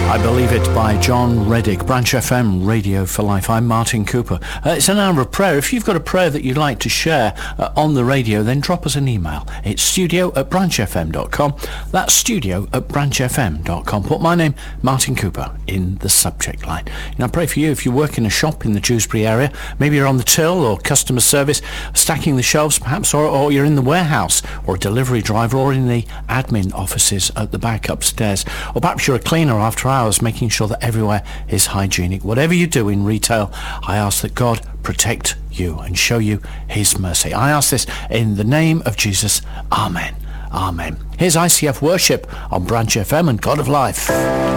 I Believe It by John Reddick, Branch FM, Radio for Life. I'm Martin Cooper. It's an hour of prayer. If you've got a prayer that you'd like to share on the radio, then drop us an email. It's studio@branchfm.com. That's studio@branchfm.com. Put my name, Martin Cooper, in the subject line. And I pray for you if you work in a shop in the Dewsbury area. Maybe you're on the till or customer service, stacking the shelves perhaps, or you're in the warehouse or a delivery driver or in the admin offices at the back upstairs. Or perhaps you're a cleaner after hours, making sure that everywhere is hygienic. Whatever you do in retail, I ask that God protect you and show you his mercy. I ask this in the name of Jesus. Amen. Amen. Here's ICF Worship on Branch FM and God of Life.